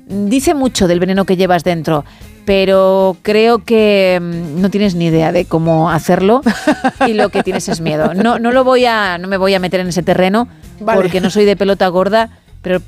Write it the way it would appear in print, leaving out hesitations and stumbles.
dice mucho del veneno que llevas dentro, pero creo que no tienes ni idea de cómo hacerlo y lo que tienes es miedo. No me voy a meter en ese terreno, Vale. porque no soy de pelota gorda,